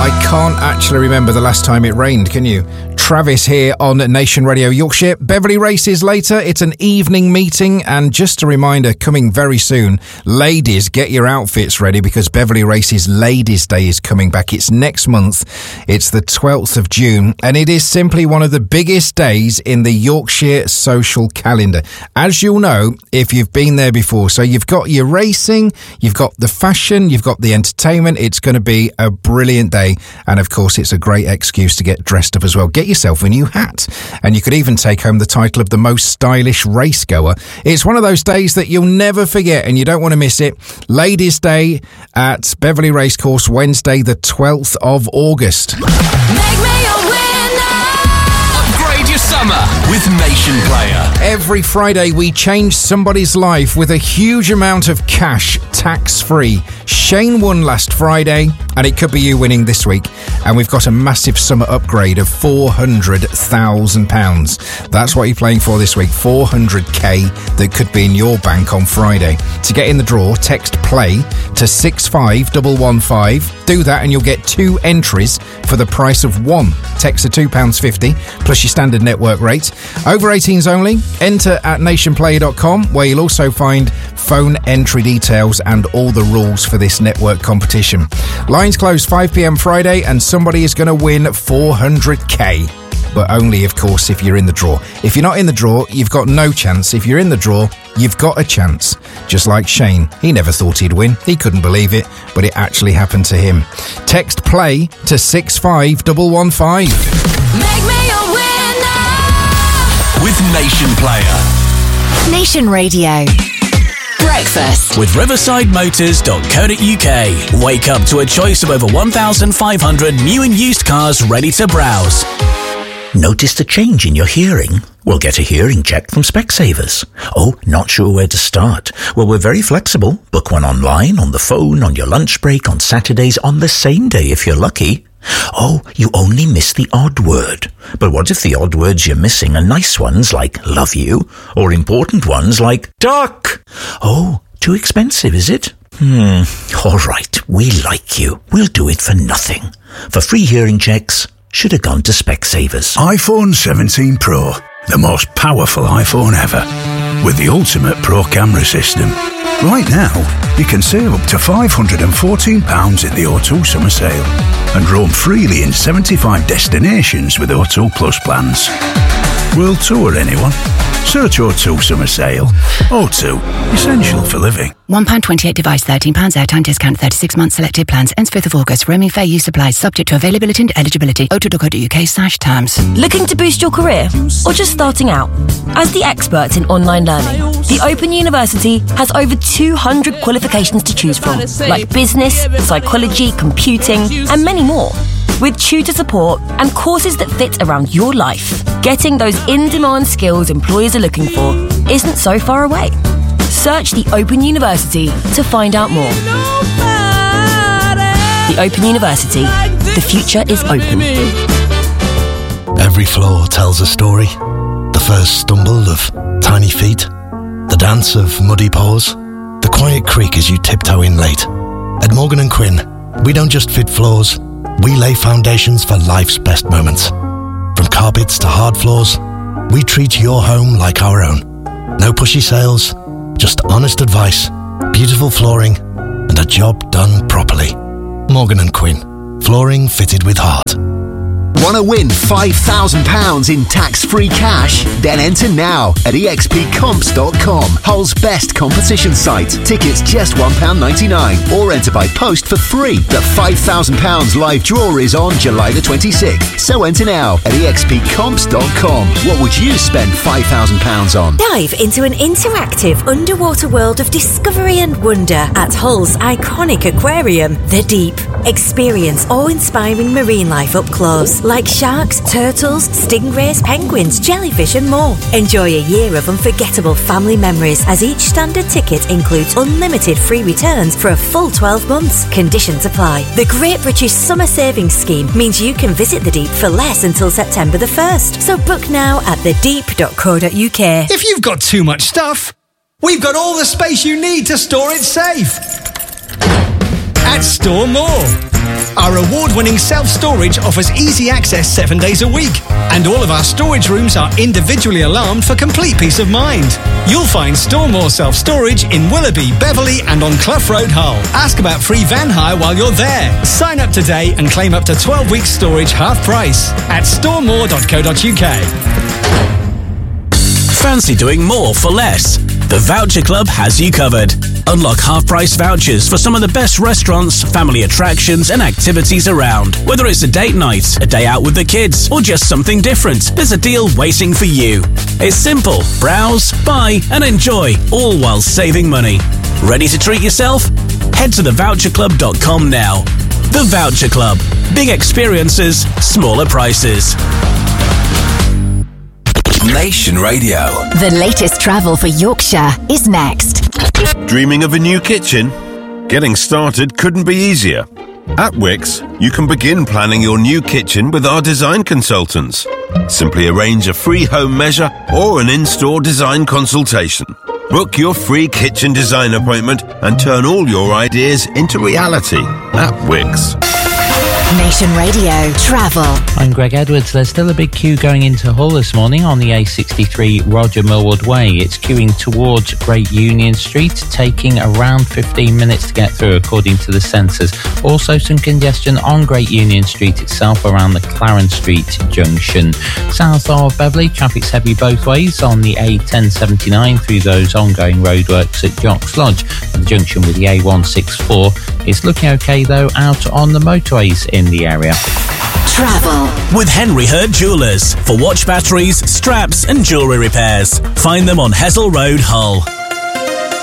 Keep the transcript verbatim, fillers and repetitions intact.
I can't actually remember the last time it rained, can you? Travis here on Nation Radio Yorkshire. Beverley races later. It's an evening meeting, and just a reminder, coming very soon, ladies, get your outfits ready because Beverley Races Ladies' Day is coming back. It's next month. It's the twelfth of June, and it is simply one of the biggest days in the Yorkshire social calendar, as you'll know if you've been there before. So you've got your racing, you've got the fashion, you've got the entertainment. It's going to be a brilliant day, and of course it's a great excuse to get dressed up as well. Get yourself a new hat, and you could even take home the title of the most stylish race goer. It's one of those days that you'll never forget, and you don't want to miss it. Ladies' Day at Beverley Racecourse, Wednesday the twelfth of August. Make me a winner. Upgrade your summer with Nation Player. Every Friday we change somebody's life with a huge amount of cash, tax-free. Shane won last Friday, and it could be you winning this week. And we've got a massive summer upgrade of four hundred thousand pounds. That's what you're playing for this week, four hundred k that could be in your bank on Friday. To get in the draw, text PLAY to six five one one five. Do that and you'll get two entries for the price of one. Text to two pounds fifty plus your standard network rate. Over eighteens only. Enter at nationplayer dot com, where you'll also find phone entry details and all the rules for this network competition. Lines close five p.m. Friday, and somebody is going to win four hundred k. But only, of course, if you're in the draw. If you're not in the draw, you've got no chance. If you're in the draw, you've got a chance. Just like Shane. He never thought he'd win. He couldn't believe it, but it actually happened to him. Text PLAY to six five one one five. Make me a winner with Nation Player. Nation Radio. Breakfast with riverside motors dot co dot uk. Wake up to a choice of over one thousand five hundred new and used cars ready to browse. Noticed a change in your hearing? Well, get a hearing check from Specsavers. Oh, not sure where to start? Well, we're very flexible. Book one online, on the phone, on your lunch break, on Saturdays, on the same day if you're lucky. Oh, you only miss the odd word. But what if the odd words you're missing are nice ones like love you, or important ones like duck? Oh, too expensive, is it? Hmm, all right, we like you. We'll do it for nothing. For free hearing checks, should have gone to Specsavers. iPhone seventeen Pro, the most powerful iPhone ever, with the ultimate Pro camera system. Right now, you can save up to five hundred fourteen pounds in the O two summer sale and roam freely in seventy-five destinations with O two Plus plans. World tour, anyone? Search O two summer sale. O two, essential for living. one pound twenty-eight device, thirteen pounds airtime discount, thirty-six months selected plans, ends fifth of August. Roaming fair use applies, subject to availability and eligibility. o two dot co dot uk slash terms. Looking to boost your career? Or just starting out? As the experts in online learning, the Open University has over two hundred qualifications to choose from, like business, psychology, computing, and many more. With tutor support and courses that fit around your life, getting those in-demand skills employers are looking for isn't so far away. Search the Open University to find out more. The Open University. The future is open. Every floor tells a story. The first stumble of tiny feet, the dance of muddy paws, the quiet creak as you tiptoe in late. At Morgan and Quinn, we don't just fit floors, we lay foundations for life's best moments. From carpets to hard floors, we treat your home like our own. No pushy sales, just honest advice, beautiful flooring, and a job done properly. Morgan and Quinn, flooring fitted with heart. Want to win five thousand pounds in tax-free cash? Then enter now at e x p comps dot com, Hull's best competition site. Tickets just one pound ninety-nine, or enter by post for free. The five thousand pounds live draw is on July the twenty-sixth, so enter now at e x p comps dot com. What would you spend five thousand pounds on? Dive into an interactive underwater world of discovery and wonder at Hull's iconic aquarium, The Deep. Experience awe-inspiring marine life up close, like sharks, turtles, stingrays, penguins, jellyfish and more. Enjoy a year of unforgettable family memories, as each standard ticket includes unlimited free returns for a full twelve months. Conditions apply. The Great British Summer Savings Scheme means you can visit The Deep for less until September the first. So book now at the deep dot co dot uk. If you've got too much stuff, we've got all the space you need to store it safe. at Store More. Our award-winning self-storage offers easy access seven days a week, and all of our storage rooms are individually alarmed for complete peace of mind. You'll find Store More self-storage in Willoughby, Beverley and on Clough Road, Hull. Ask about free van hire while you're there. Sign up today and claim up to twelve weeks storage half price at store more dot co dot uk. Fancy doing more for less? The Voucher Club has you covered. Unlock half-price vouchers for some of the best restaurants, family attractions and activities around. Whether it's a date night, a day out with the kids, or just something different, there's a deal waiting for you. It's simple. Browse, buy and enjoy, all while saving money. Ready to treat yourself? Head to the voucher club dot com now. The Voucher Club. Big experiences, smaller prices. Nation Radio. The latest travel for Yorkshire is next. Dreaming of a new kitchen? Getting started couldn't be easier. At Wix, you can begin planning your new kitchen with our design consultants. Simply arrange a free home measure or an in-store design consultation. Book your free kitchen design appointment and turn all your ideas into reality at Wix. Nation Radio Travel. I'm Greg Edwards. There's still a big queue going into Hull this morning on the A sixty-three Roger Millward Way. It's queuing towards Great Union Street, taking around fifteen minutes to get through according to the sensors. Also some congestion on Great Union Street itself around the Clarence Street junction. South of Beverley, traffic's heavy both ways on the A ten seventy-nine through those ongoing roadworks at Jocks Lodge. At the junction with the A one sixty-four, it's looking okay though out on the motorways in the area. Travel with Henry Hurt Jewellers for watch batteries, straps and jewellery repairs. Find them on Hessel Road, Hull.